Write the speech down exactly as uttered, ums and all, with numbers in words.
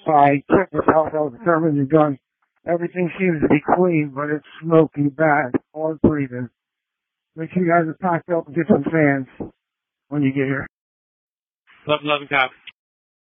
I checked with Alcohol Determined and Gun. Everything seems to be clean, but it's smoky, bad, hard breathing. Make sure you guys are packed up and get some fans when you get here. Love, love, and cop.